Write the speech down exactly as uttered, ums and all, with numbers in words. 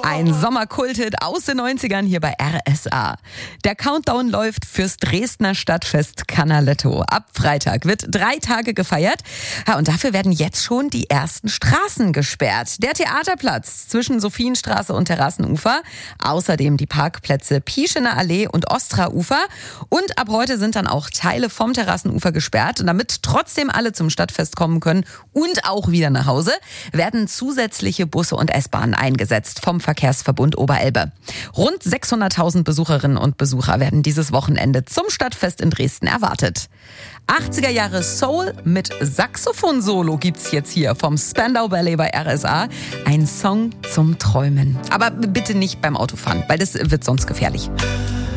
Ein Sommerkulthit aus den neunzigern hier bei R S A. Der Countdown läuft fürs Dresdner Stadtfest Canaletto. Ab Freitag wird drei Tage gefeiert. Ja, und dafür werden jetzt schon die ersten Straßen gesperrt. Der Theaterplatz zwischen Sophienstraße und Terrassenufer. Außerdem die Parkplätze Pieschener Allee und Ostraufer. Und ab heute sind dann auch Teile vom Terrassenufer gesperrt. Und damit trotzdem alle zum Stadtfest kommen können und auch wieder nach Hause, werden zusätzliche Busse und S-Bahnen eingesetzt vom Verkehrsverbund Oberelbe. Rund sechshunderttausend Besucherinnen und Besucher werden dieses Wochenende zum Stadtfest in Dresden erwartet. achtziger Jahre Soul mit Saxophon-Solo gibt's jetzt hier vom Spandau Ballet bei R S A. Ein Song zum Träumen. Aber bitte nicht beim Autofahren, weil das wird sonst gefährlich.